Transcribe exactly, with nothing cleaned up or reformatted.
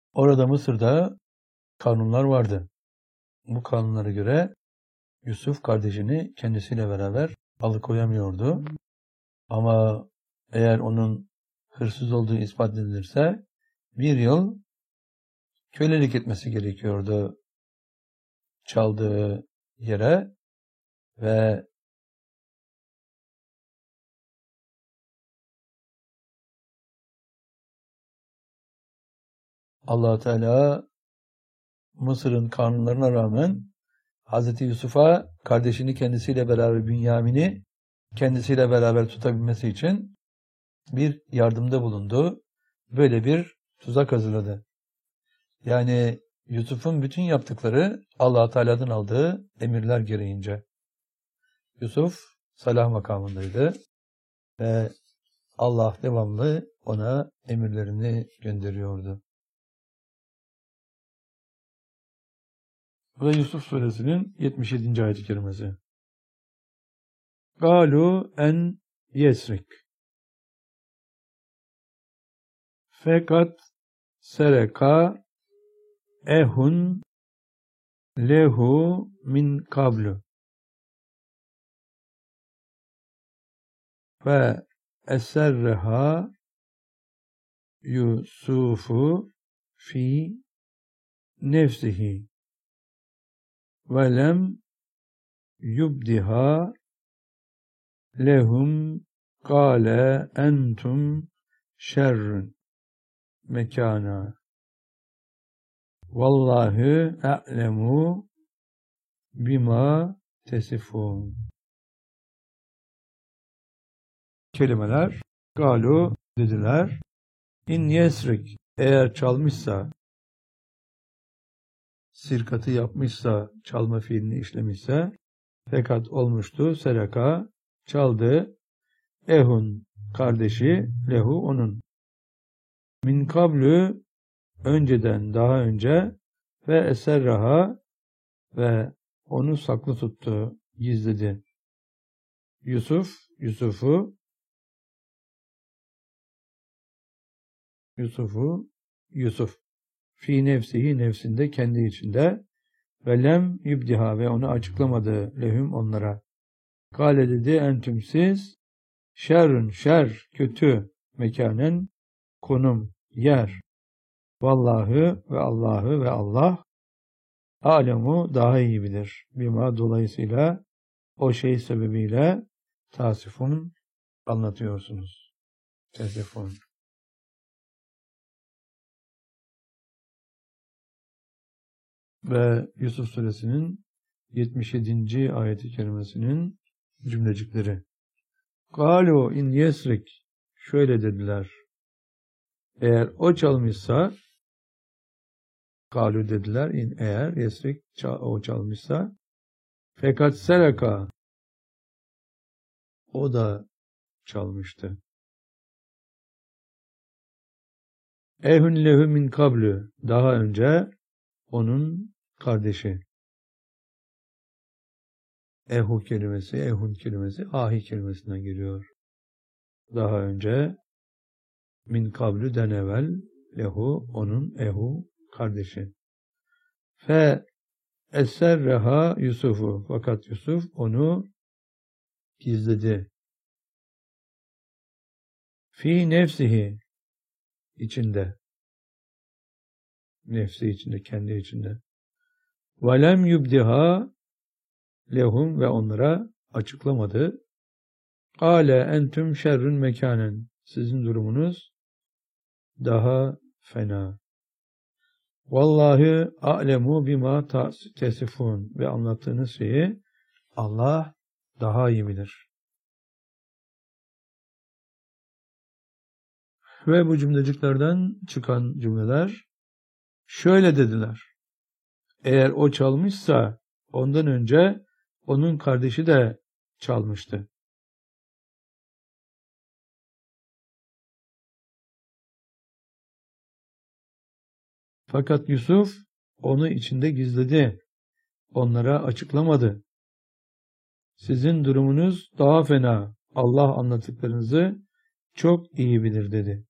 Orada Mısır'da kanunlar vardı. Bu kanunlara göre Yusuf kardeşini kendisiyle beraber alıkoyamıyordu. Ama eğer onun hırsız olduğu ispat edilirse bir yıl kölelik etmesi gerekiyordu çaldığı yere ve Allah Teala Mısır'ın kanunlarına rağmen Hazreti Yusuf'a kardeşini kendisiyle beraber Bünyamin'i kendisiyle beraber tutabilmesi için bir yardımda bulundu. Böyle bir tuzak hazırladı. Yani Yusuf'un bütün yaptıkları Allah Teala'dan aldığı emirler gereğince. Yusuf salah makamındaydı ve Allah devamlı ona emirlerini gönderiyordu. Ve Yusuf suresinin yetmiş yedinci ayet-i kerimesi. Galu en yesrik. Fakat sereka ehun lehu min kablu. Ve eserreha Yusufu fi nefsihi ve lem yubdiha lehum kâle entum şerrün mekâna vallahi a'lemu bima tesifun. Kelimeler galu dediler. İn yesrik eğer çalmışsa, sirkatı yapmışsa, çalma fiilini işlemişse, fakat olmuştu, seraka, çaldı, ehun, kardeşi, lehu, onun. Min kablü, önceden, daha önce, ve eserraha, ve onu saklı tuttu, gizledi. Yusuf, Yusuf'u, Yusuf'u, Yusuf, fi nefsihi, nefsinde, kendi içinde, ve lem yubdiha, ve onu açıklamadı, lehum, onlara. Kale dedi, entüm siz, şerrün, şer, kötü, mekanen, konum, yer. Vallahi ve Allah'ı ve Allah, alemu, daha iyi bilir. Bima, dolayısıyla, o şey sebebiyle, tasifun, anlatıyorsunuz. Tasifun. Ve Yusuf suresinin yetmiş yedinci ayet-i kerimesinin cümlecikleri. Galu in yesrik, şöyle dediler. Eğer o çalmışsa, galu dediler, in eğer yesrik o çalmışsa, fakat seraka, o da çalmıştı. Ehun lehu min kablü, daha önce onun kardeşi. Ehu kelimesi, ehun kelimesi, ahi kelimesinden geliyor. Daha önce, min kablü den evvel, lehu, onun, ehu, kardeşi. Fe eserreha Yusuf'u, fakat Yusuf onu gizledi. Fi nefsihi, içinde. Nefsi içinde, kendi içinde. Ve lem yubdiha lehum, ve onlara açıklamadı. Kâle entüm şerrün mekânen, sizin durumunuz daha fena. Vallahi a'lemu bima tesifun, ve anlattığınız şeyi Allah daha iyi bilir. Ve bu cümleciklerden çıkan cümleler şöyle dediler. Eğer o çalmışsa ondan önce onun kardeşi de çalmıştı. Fakat Yusuf onu içinde gizledi. Onlara açıklamadı. Sizin durumunuz daha fena. Allah anlattıklarınızı çok iyi bilir dedi.